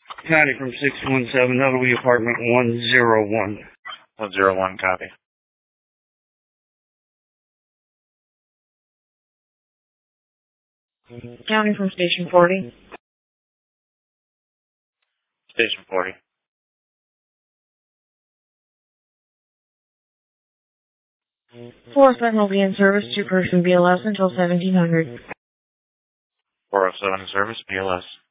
County from 617, that'll be apartment 101. 101, copy. County from Station 40. Station 40. 407 will be in service, two-person BLS until 1700. 407 in service, BLS.